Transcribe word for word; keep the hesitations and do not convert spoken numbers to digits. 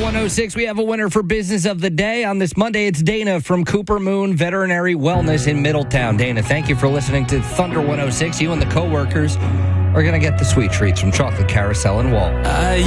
one oh six, we have a winner for Business of the Day. On this Monday, it's Dana from Cooper Moon Veterinary Wellness in Middletown. Dana, thank you for listening to Thunder one oh six. You and the coworkers are going to get the sweet treats from Chocolate Carousel and Walt. I